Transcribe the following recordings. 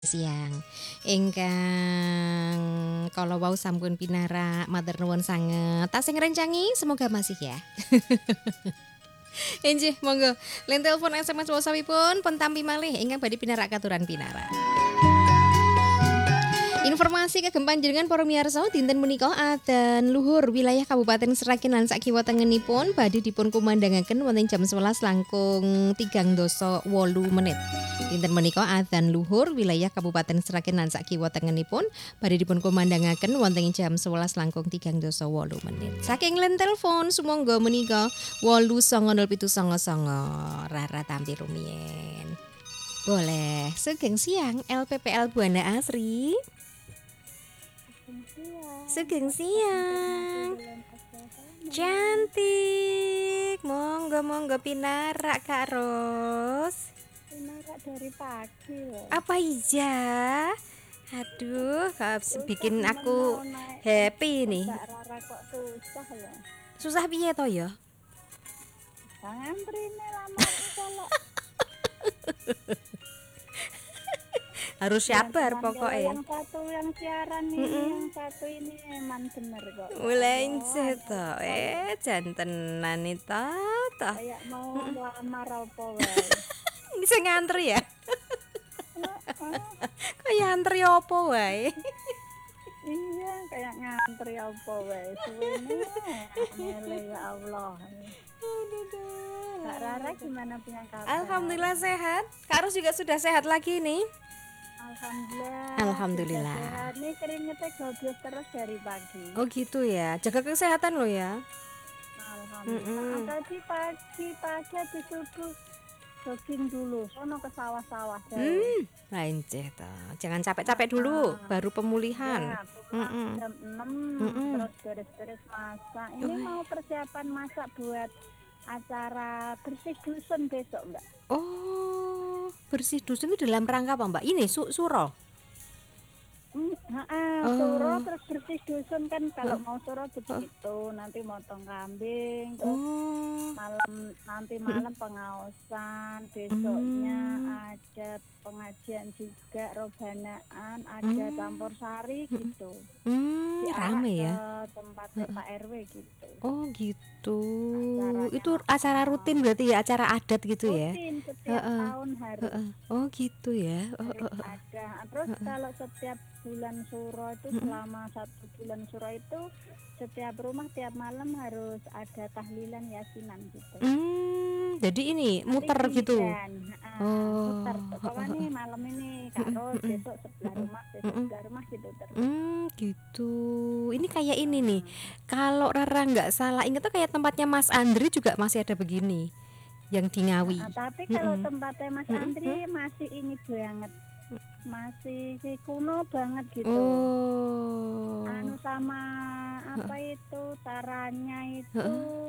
Siang ingkang kalau wau sampun pinarak matur nuwun sanget tasih ngrencangi semoga masih ya. Enjih monggo len telepon SMS wasawipun pun tampi malih ingkang badhe pinarak katuran pinarak. Informasi kagem panjenengan para miyarsa dinten menika adan luhur wilayah Kabupaten Sragen lan sakiwa tengenipun badhe dipun kumandangaken wonten jam 11 langkung 3:08 menit. Dinten menika adzan luhur wilayah Kabupaten Sragen lan sakiwa tengenipun badhe dipun kumandangaken wonten jam 11 langkung 3:08 menit. Saking len telepon sumangga menika 8907999 Rara tampil rumiyin. Boleh sugeng siang LPPL Buana Asri. Sugeng siang. Cantik. Monggo pinarak Kak Ros. Pinarak dari pagi loh. Apa iya? Aduh, bikin aku happy nih. Rara kok susah loh. Susah piye to ya? Ngantrine lama kalau. Harus sabar pokoknya. Yang satu yang siaran ini, yang satu ini emang bener kok. Mulai to, jantenan itu toh. Kayak mau lamar apa wae. Bisa ngantri ya? Kayak antri apa wae? Iya, kayak ngantri apa wae. Suwene ngele ya Allah. Kak Rara gimana punya kabar? Alhamdulillah sehat. Kak Ros juga sudah sehat lagi nih. Alhamdulillah. Ini keringetnya gobios terus dari pagi. Oh gitu ya. Jaga kesehatan lo ya. Alhamdulillah. Tadi pagi habis subuh jogging dulu. Sono ke sawah-sawah. Lanceh toh. Jangan capek-capek dulu, baru pemulihan. Ya, jam 6 terus beres-beres masak. Ini mau persiapan masak buat acara bersih dusun besok, Mbak. Oh, bersih dusun itu dalam rangka apa, Mbak? Ini suro. Suro terus bersih dusun kan kalau mau suro begitu, nanti motong kambing, terus malam pengaosan, besoknya ada pengajian juga, robanaan, ada campur sari gitu. Rame ya. Tempatnya Pak RW gitu. Oh gitu. Itu acara rutin berarti ya, acara adat gitu ya? Rutin setiap tahun harus. Oh gitu ya. Ada. Terus kalau setiap bulan suro itu selama 1 bulan suro itu setiap rumah tiap malam harus ada tahlilan yasinan gitu. Jadi ini muter gitu. Muter. Pokoknya nih malam ini Kak Ros, besok sebelah rumah gitu terus. Gitu. Ini kayak ini nih. Kalau Rara nggak salah ingat tuh kayak tempatnya Mas Andri juga masih ada begini. Yang di Ngawi. Tapi kalau tempatnya Mas Andri masih ini banget. Masih kuno banget gitu. Sama apa itu taranya itu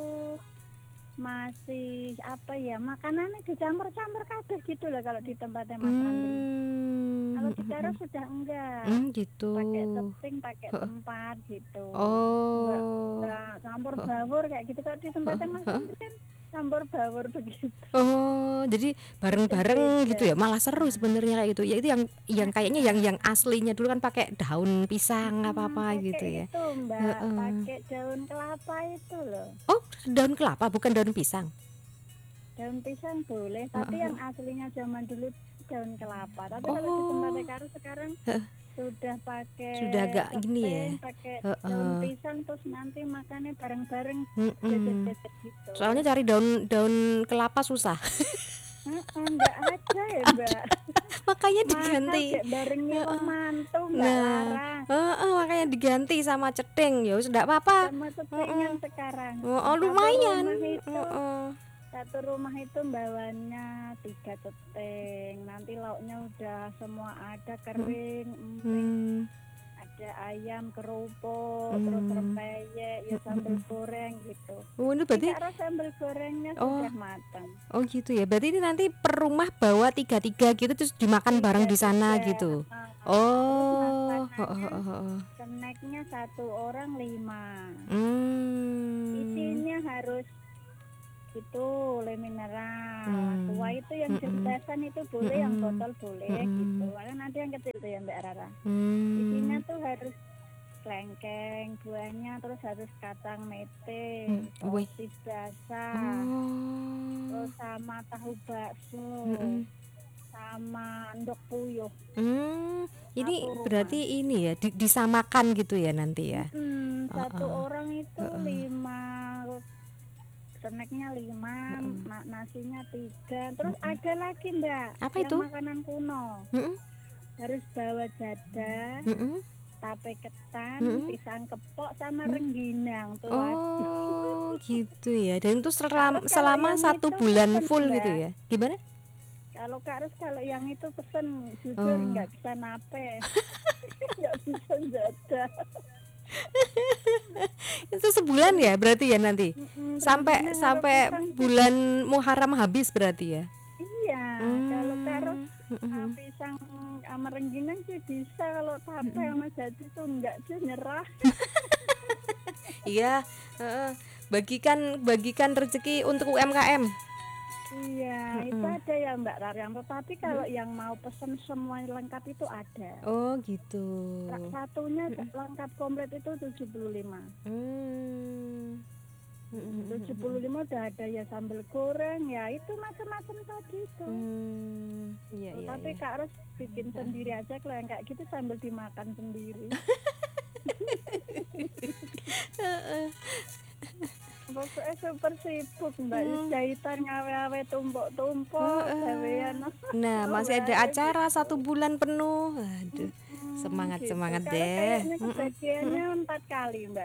masih apa ya, makanannya dicampur-campur kabeh gitu lah kalau di tempatnya Mas Andri. Kalau di daerah sudah enggak. Gitu. Pakai tepung, pakai tempat gitu. Enggak campur bawur kayak gitu. Kalau di tempatnya Mas Andri kan campur bawur begitu. Oh, jadi bareng-bareng gitu ya. Malah seru sebenarnya kayak gitu. Ya itu yang kayaknya yang aslinya dulu kan pakai daun pisang apa-apa gitu ya. Itu Mbak, pakai daun kelapa itu loh. Oh, daun kelapa bukan daun pisang. Daun pisang boleh, tapi yang aslinya zaman dulu daun kelapa. Tapi kalau di tempat Karo sekarang sudah agak gini ya. Pakai daun pisang terus nanti makannya bareng-bareng jejet-jejet gitu. Soalnya cari daun kelapa susah. Enggak ada ya Mbak. Makanya diganti. Barengnya mantu Mbak Lara. Makanya diganti sama cedeng ya sudah apa-apa. Sama cedeng yang sekarang. Lumayan. Satu rumah itu bawanya 3 ceteng. Nanti lauknya udah semua ada kering, ada ayam kerupuk, terus rempeyek, ya sambal goreng gitu. Ini berarti sambal gorengnya sudah matang. Oh gitu ya. Berarti ini nanti per rumah bawa 3 gitu terus dimakan bareng di sana gitu. Snacknya 1 orang 5. Isinya harus itu le mineral. Tua Hmm. itu yang Mm-mm. jelasan itu boleh, yang Mm-mm. botol boleh gitu. Mm-mm. Kan ada yang kecil tuh ya Mbak Rara. Isinya Hmm. tuh harus klengkeng buahnya, terus harus kacang mete, Wih. sosis basah, Oh. terus sama tahu bakso, Mm-mm. sama endok puyuh Hmm. satu Ini rumah. berarti ini ya disamakan gitu ya nanti ya. Satu Heeh. orang itu Heeh. 5, snacknya 5, Heeh. nasinya 3. Terus Heeh. ada lagi Mbak, Apa yang itu? makanan kuno. Heeh. Harus bawa jadah, Heeh. tape ketan, Heeh. pisang kepok, sama Heeh. rengginang tuh. Waduh. Oh, gitu ya. Dan itu Kak Ros kalau selama yang satu itu bulan pesen full gitu Mbak. ya. Gimana? Kalau Kak Ros kalau yang itu pesen, jujur Oh. nggak bisa nape. Nggak bisa jadah. Itu sebulan ya berarti ya nanti. Sampai Rengginang karo sampai pisang tuh. bulan Muharram habis berarti ya. Iya, kalau Kak Ros Hmm. pisang sama rengginang sih bisa, kalau tape sama jadi tuh enggak, sih nyerah. Iya, heeh. Bagikan rezeki untuk UMKM. Iya, itu Mm-mm. ada ya Mbak Rara. Tapi kalau yang mau pesen semua lengkap itu ada. Oh gitu. Satunya lengkap komplit itu 75. Hmm. 75 udah ada ya sambal goreng, ya itu macam-macam tadi itu. Iya iya Tapi iya. Kak harus bikin sendiri aja, kalau yang kayak gitu sambil dimakan sendiri. Pokoknya super sibuk Mbak, jahitan ngawe-awe tumpuk-tumpuk, gawean. Nah, masih ada Baik. acara 1 bulan penuh. Aduh, semangat Gitu. semangat Kalau deh. kayaknya kebagiannya 4 kali Mbak.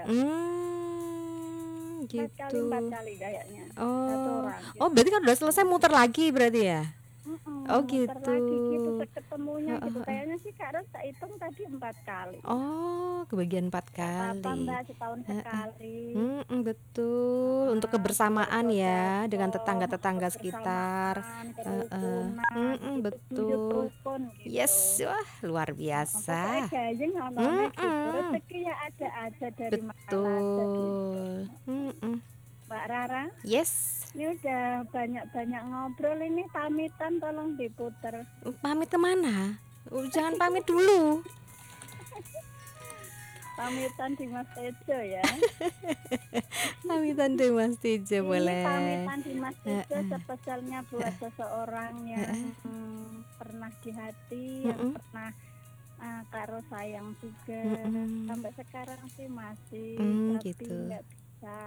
4 Gitu. kali kayaknya. Satu Oh, orang. oh berarti kan udah selesai muter lagi berarti ya? Oh Muter gitu. lagi gitu, ketemunya gitu. Kayaknya sih Kak Ros tak hitung tadi 4 kali. Oh, kebagian 4 Gak apa-apa kali. Mbak, setahun sekali. Betul. Untuk kebersamaan ya dengan tetangga-tetangga sekitar. Kebersamaan, kerukunan, gitu, guyup Betul. rukun gitu. Yes, wah luar Pokoknya biasa. gayeng ngomongnya gitu. Rezeki ya ada aja dari mana aja gitu. Betul. Mbak Rara, Yes. ini udah banyak-banyak ngobrol, ini pamitan tolong diputer. Pamit kemana? Jangan pamit dulu. Pamitan di Mas Tejo ya. Pamitan deh Mas Tijo Ini boleh. pamitan di Mas Tejo spesialnya buat seseorang yang pernah di hati, yang pernah Kak Ros sayang juga. Sampai sekarang sih masih, tapi Gitu. nggak bisa.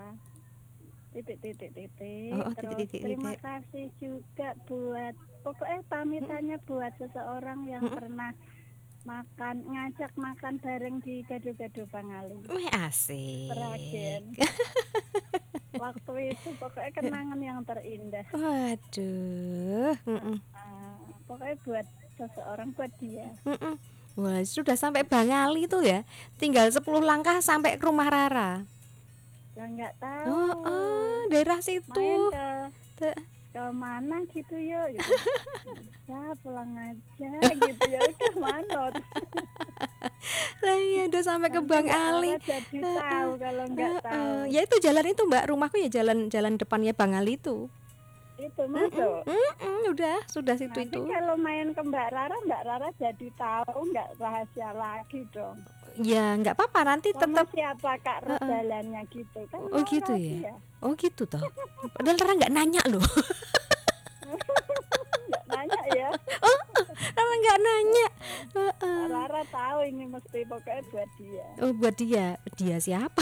Titik. Oh, Terus titik. terima kasih juga buat, pokoknya pamitannya buat seseorang yang pernah ngajak makan bareng di Gado-Gado Pangali. Wih asik. Peragen. Waktu itu pokoknya kenangan yang terindah. Waduh. Pokoknya buat seseorang, buat dia. Wah, sudah sampai Bangali tuh ya. Tinggal 10 langkah sampai ke rumah Rara. Ya nggak tahu. Daerah situ. Main ke mana gitu ya, gitu. Ya pulang aja gitu ya, udah manot. Lah iya udah sampai ke Bang Ali. Jadi tahu kalau nggak tahu. Ya itu jalan itu Mbak, rumahku ya jalan depannya Bang Ali itu. Itu masuk. Udah sudah situ Nanti itu. kalau main ke Mbak Rara jadi tahu, nggak rahasia lagi dong. Ya nggak apa-apa nanti Sama tetap. siapa Kak Ros jalannya gitu kan. Oh gitu ya. Oh gitu toh. Padahal Rara nggak nanya loh. Nggak nanya ya. Rara nggak nanya. Rara tahu ini mesti pokoknya buat dia. Oh buat dia. Dia siapa?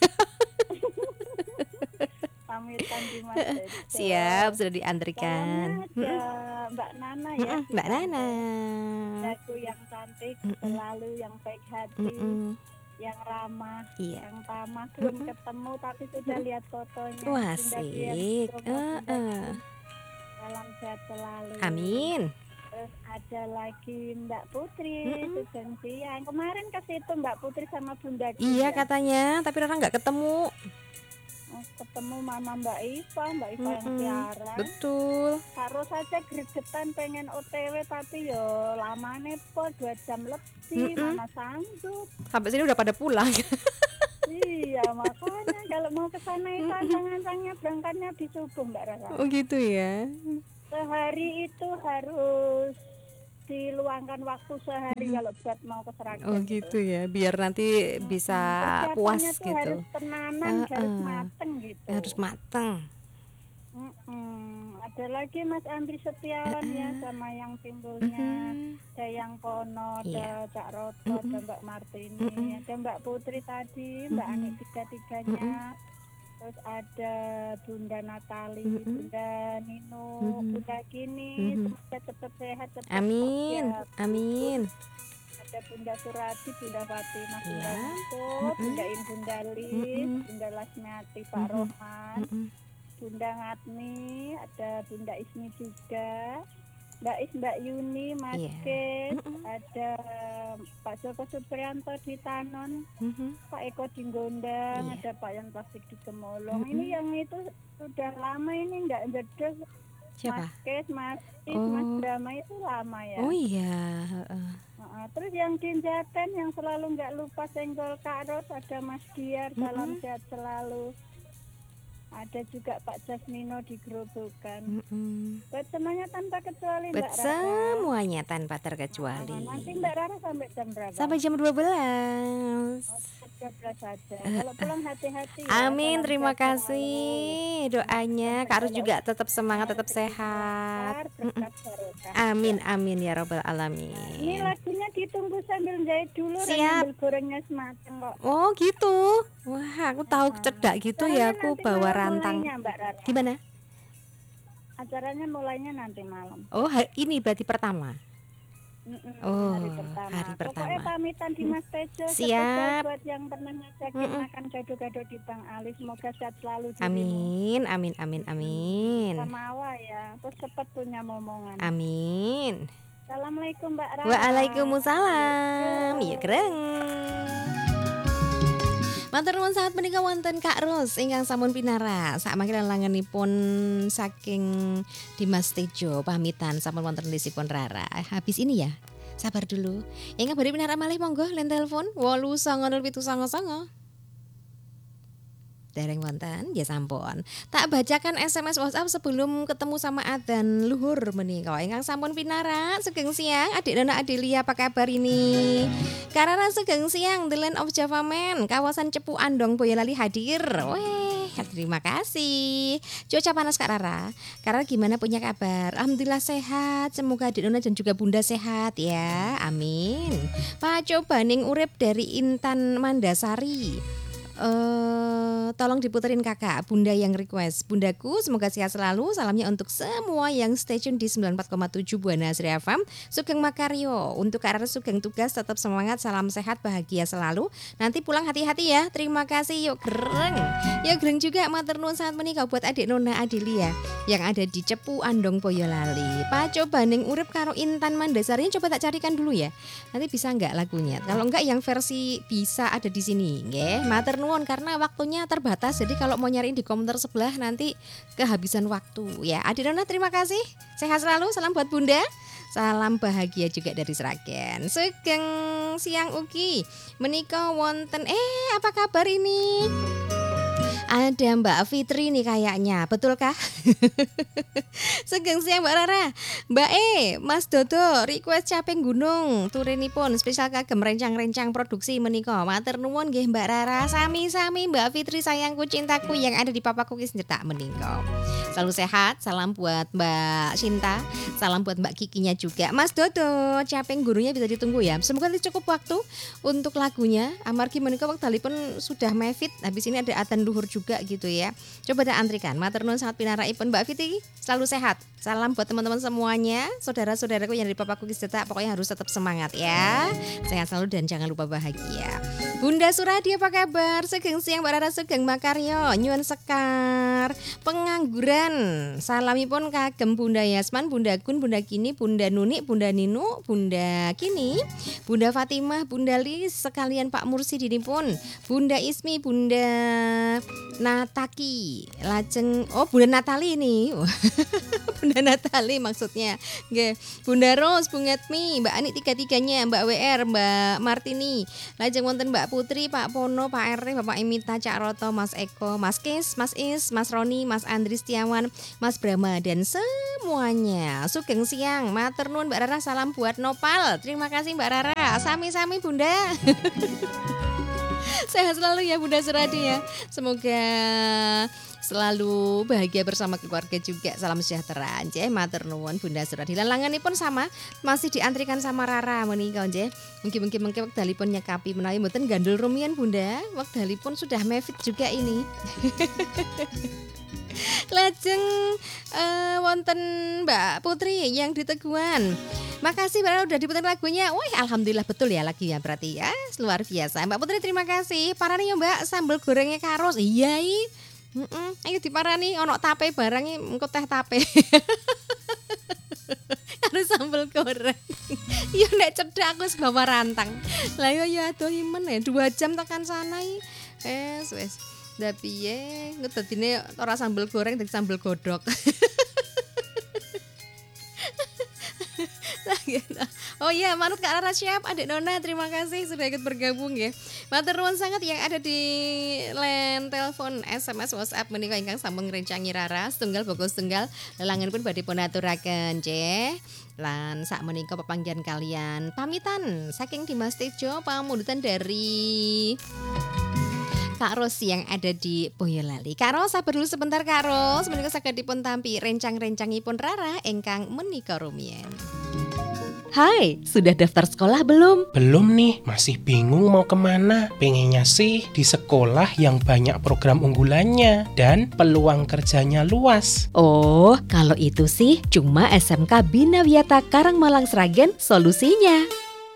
Pamitan di Mas Tejo. Siap sudah diantrikan. Salamnya ada Mbak Nana ya. Mbak Nana. Aku yang cantik, selalu yang baik hati, yang ramah, Iya. yang tamah. Belum ketemu tapi sudah lihat fotonya. Wah Bunda asik. Dian, salam sehat selalu. Amin. Terus ada lagi Mbak Putri, Susan Siang. Kemarin ke situ Mbak Putri sama Bunda Dian. Iya katanya, tapi Rara nggak ketemu. Ketemu Mama Mbak Iva yang siaran. Betul. Harus saja gregetan pengen OTW tapi yo lamane po 2 jam lebih, mana sanggup. Sampai sini udah pada pulang. Iya, makanya kalau mau ke sana itu ancang-ancangnya berangkatnya di subuh Mbak Rara. Oh gitu ya. Sehari itu harus diluangkan waktu sehari kalau buat mau ke Oh Sragen itu. gitu ya, biar nanti bisa puas Persiapannya tuh gitu. harus tenanan, harus mateng gitu. Harus mateng. Ada lagi Mas Andri Setiawan ya sama yang timbulnya, ada yang Kono, ada Cak Roto, ada Mbak Martini, ada Mbak Putri tadi, Mbak Ani tiga-tiganya, terus ada Bunda Natali, Bunda Nino, Bunda Kini, semoga cepat sehat, cepat Amin, sehat. amin. Ada Bunda Surati, Bunda Fatimah, Bunda Niko, Bunda Bunda Lis, Bunda Lasmiati, Pak Rohman, Bunda Ngatni, ada Bunda Ismi juga, Mbak Yuni, Mas Kes, ada Pak Joko Supriyanto di Tanon, Pak Eko di Gondang, ada Pak Yan Plastik di Gemolong. Ini yang itu sudah lama ini enggak jedes. Siapa? Mas Kes, Mas Is, Mas Drama itu lama ya. Oh iya. Terus yang di Jaten yang selalu nggak lupa senggol karot, ada Mas Diar, salam sehat selalu. Ada juga Pak Jasmino di Gerobokan. Buat semuanya tanpa kecuali Mbak Rara. Semuanya tanpa terkecuali. Nanti Mbak Rara sampai jam berapa? Sampai jam 12. 12 saja. Kalau pulang hati-hati ya. Amin, terima kasih doanya. Kak Arus juga tetap semangat, tetap sehat. Amin, amin ya robbal alamin. Ini lagunya ditunggu sambil jahit dulu. Siap. Sambil gorengnya semateng kok. Oh gitu. Wah, aku tahu cedak gitu ya. Aku bawa rantang. Gimana? Acaranya mulainya nanti malam. Oh, ini berarti pertama. Hari pertama. Pokoknya pamitan di Mas Tejo. Siap. Buat yang pernah ngajakin makan gado-gado di Bang Ali, semoga sehat selalu. Amin, amin, amin, amin. Sama Awa ya, terus cepat punya momongan. Amin. Assalamualaikum Mbak Rara. Waalaikumsalam. Ya kereng. Matur nuwun sangat menika wonten Kak Ros ingkang sampun pinara. Sak mangke langenipun saking Dimas Tejo pamitan sampun wonten lisipun Rara. Habis ini ya. Sabar dulu. Ingkang badhe pinara malih monggo len telepon 8090799. Dereng wonten ya sampun. Tak bacakan SMS WhatsApp sebelum ketemu sama adzan luhur menika. Ingkang sampun pinara sugeng siang Adik Nona Adelia, apa kabar ini? Karena sugeng siang The Land of Java Man kawasan Cepu Andong Boyolali hadir. Weh, terima kasih. Cuaca panas Kak Rara. Karena gimana punya kabar? Alhamdulillah sehat. Semoga Adik Nona dan juga Bunda sehat ya. Amin. Pak coba ning urip dari Intan Mandasari. Tolong diputerin kakak, Bunda yang request. Bundaku semoga sehat selalu. Salamnya untuk semua yang stay tune di 94,7 Buana Asri FM. Sugeng Makaryo. Untuk Kak Rara Sugeng tugas tetap semangat. Salam sehat, bahagia selalu. Nanti pulang hati-hati ya. Terima kasih. Yuk gereng. Yuk gereng juga matur nuwun sangat menikah buat adik Nona Adelia yang ada di Cepu Andong Boyolali. Pak coba ning urip karo Intan Mandasari, coba tak carikan dulu ya. Nanti bisa enggak lagunya? Kalau enggak yang versi bisa ada di sini, nggih. Matur nuwun karena waktunya terbatas. Jadi kalau mau nyariin di komputer sebelah nanti kehabisan waktu ya. Adik Nona terima kasih. Sehat selalu. Salam buat Bunda. Salam bahagia juga dari Sragen. Sugeng siang Uki. Menika wonten apa kabar ini? Ada Mbak Fitri nih kayaknya, betulkah? Sugeng siang Mbak Rara. Mbak Mas Dodo request Caping Gunung turinipun spesial kagem rencang-rencang produksi menika. Matur nuwun nggih Mbak Rara. Sami-sami Mbak Fitri sayangku cintaku yang ada di Papa Cookies nyetak menika. Selalu sehat, salam buat Mbak Sinta, salam buat Mbak Kikinya juga. Mas Dodo, Caping Gunungnya bisa ditunggu ya. Semoga cukup waktu untuk lagunya. Amargi menika wektalipun sudah mevit. Habis ini ada adzan luhur juga gitu ya. Coba dah antrikan. Matur nuwun sangat pinaraipun Mbak Fitri. Selalu sehat. Salam buat teman-teman semuanya, saudara-saudaraku yang dari Papa Cookies cetak. Pokoknya harus tetap semangat ya. Sehat selalu dan jangan lupa bahagia. Bunda Suradi apa kabar? Sugeng siang Mbak Rara, Sugeng Makaryo, nyuwun sekar. Gangsar. Pengangguran salamipun kagem Bunda Yasman, Bunda Gun, Bunda Kini, Bunda Nunik, Bunda Ninu, Bunda Kini, Bunda Fatimah, Bunda Lis, sekalian Pak Mursidinipun, Bunda Ismi, Bunda Nataki, lajeng Bunda Natali ini. Bunda Natali maksudnya. Nggih. Bunda Ros, Bung Etmi, Mbak Ani tiga-tiganya, Mbak WR, Mbak Martini. Lajeng wonten Mbak Putri, Pak Pono, Pak R, Bapak Imita, Cak Roto, Mas Eko, Mas Kis, Mas Is, Mas Roni, Mas Andri Setiawan, Mas Brahma dan semuanya. Sugeng siang, matur nuwun Mbak Rara, salam buat Nopal. Terima kasih Mbak Rara. Sami-sami Bunda. Sehat selalu ya Bunda Suradi ya. Semoga selalu bahagia bersama keluarga juga. Salam sejahtera. Nggih, matur nuwun Bunda Suradi. Langanipun sama masih diantrikan sama Rara menika nggih. Mungkin wekdalipun nyekapi menawi mboten gandul rumiyin Bunda. Wekdalipun sudah mevit juga ini. Lajeng wonten Mbak Putri yang di Teguhan. Makasih Mbak udah diputar lagunya. Wah, alhamdulillah betul ya lagunya berarti ya. Luar biasa. Mbak Putri terima kasih. Parani ya Mbak sambal gorengnya karos. Iya ayo diparani ono tape barangnya engko teh tape. Harus sambal goreng. Yo nek cedhak aku wis bawa rantang. Lah yo adoh imen 2 jam tekan sana iki. Wes. Lah piye ngedadine ora sambal goreng dadi sambal godhog. Oh iya, manut Kak Rara siap, Adik Nona terima kasih sudah ikut bergabung ya. Matur nuwun sangat yang ada di line telepon, SMS, WhatsApp menika ingkang sampun ngrencangi Rara setunggal boko setunggal lelanganipun badhe pun aturaken nggih. Lan sak menika pepanggihan kalian pamitan saking Dimas Tejo pamundutan dari Kak Ros yang ada di Boyolali. Kak Ros sabar dulu sebentar Kak Ros, menika saged dipun tampi rencang-rencangipun Rara ingkang menika rumiyin. Hai, sudah daftar sekolah belum? Belum nih, masih bingung mau kemana. Pengennya sih di sekolah yang banyak program unggulannya dan peluang kerjanya luas. Oh, kalau itu sih cuma SMK Bina Wiyata Karangmalang Sragen solusinya.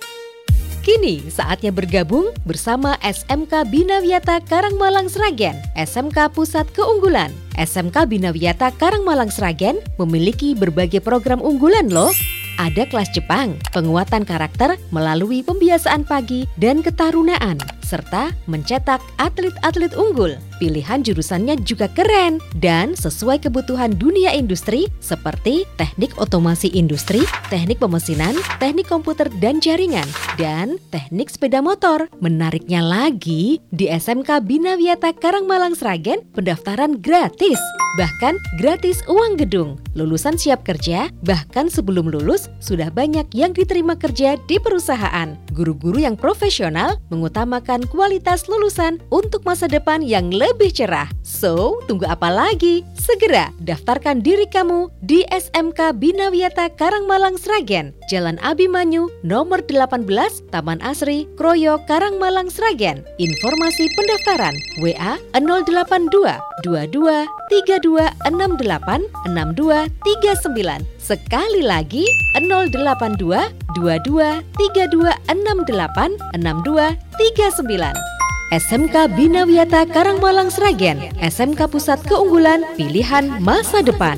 Kini saatnya bergabung bersama SMK Bina Wiyata Karangmalang Sragen, SMK Pusat Keunggulan. SMK Bina Wiyata Karangmalang Sragen memiliki berbagai program unggulan loh. Ada kelas Jepang, penguatan karakter melalui pembiasaan pagi dan ketarunaan, serta mencetak atlet-atlet unggul. Pilihan jurusannya juga keren dan sesuai kebutuhan dunia industri seperti teknik otomasi industri, teknik pemesinan, teknik komputer dan jaringan, dan teknik sepeda motor. Menariknya lagi, di SMK Bina Wiyata Karangmalang Sragen pendaftaran gratis, bahkan gratis uang gedung. Lulusan siap kerja, bahkan sebelum lulus sudah banyak yang diterima kerja di perusahaan. Guru-guru yang profesional mengutamakan kualitas lulusan untuk masa depan yang lebih cerah. So, tunggu apa lagi? Segera daftarkan diri kamu di SMK Bina Wiyata Karangmalang Sragen, Jalan Abimanyu, nomor 18, Taman Asri, Kroyo, Karangmalang Sragen. Informasi pendaftaran WA 082 22 32 68 62 39. Sekali lagi 082 22 32 68 62 39. SMK Bina Wiyata Karangmalang Sragen, SMK Pusat Keunggulan Pilihan Masa Depan.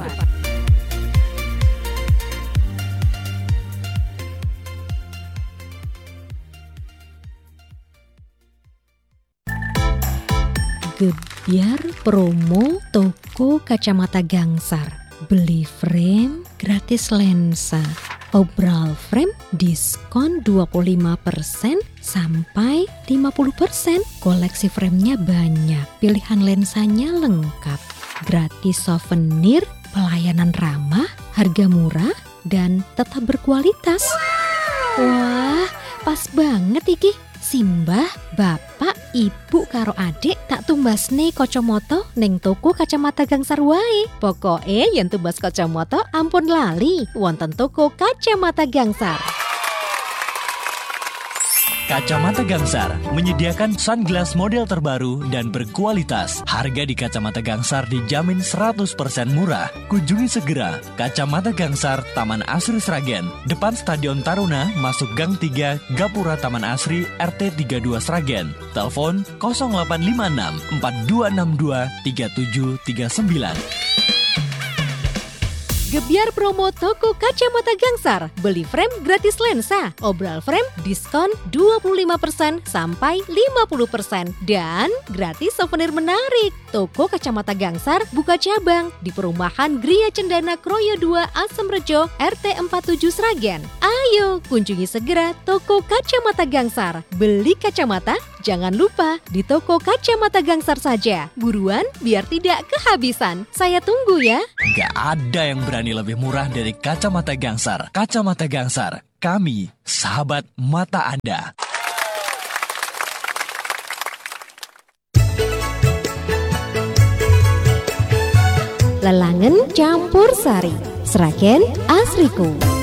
Gebyar promo toko kacamata Gangsar. Beli frame gratis lensa. Obral frame diskon 25% sampai 50%. Koleksi framenya banyak, pilihan lensanya lengkap. Gratis souvenir, pelayanan ramah, harga murah, dan tetap berkualitas. Wah, pas banget iki. Simbah, bapak, ibu karo adik tak tumbasne kacamata ning toko kacamata Gangsar wae. Pokoke yen tumbas kacamata ampun lali wonten toko kacamata Gangsar. Kacamata Gangsar menyediakan sunglass model terbaru dan berkualitas. Harga di Kacamata Gangsar dijamin 100% murah. Kunjungi segera Kacamata Gangsar, Taman Asri Sragen, depan Stadion Taruna, masuk Gang 3, Gapura Taman Asri, RT 32 Sragen. Telepon 0856 4262 3739. Gebiar promo toko Kacamata Gangsar. Beli frame gratis lensa, obral frame diskon 25% sampai 50% dan gratis souvenir menarik. Toko Kacamata Gangsar buka cabang di Perumahan Gria Cendana Kroyo 2 Asemrejo RT 47 Sragen. Ayo kunjungi segera toko Kacamata Gangsar. Beli kacamata jangan lupa di toko Kacamata Gangsar saja. Buruan biar tidak kehabisan. Saya tunggu ya. Gak ada yang berani lebih murah dari Kacamata Gangsar. Kacamata Gangsar, kami sahabat mata Anda. Lelangen campur sari, Sragen Asriku.